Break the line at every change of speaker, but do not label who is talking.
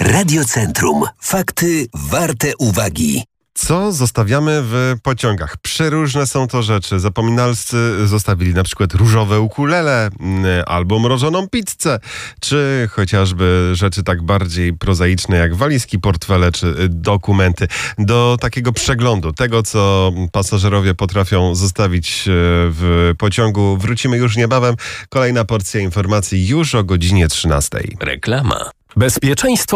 Radiocentrum. Fakty warte uwagi.
Co zostawiamy w pociągach? Przeróżne są to rzeczy. Zapominalscy zostawili na przykład różowe ukulele albo mrożoną pizzę, czy chociażby rzeczy tak bardziej prozaiczne jak walizki, portfele czy dokumenty. Do takiego przeglądu tego, co pasażerowie potrafią zostawić w pociągu, wrócimy już niebawem. Kolejna porcja informacji już o godzinie 13:00.
Reklama.
Bezpieczeństwo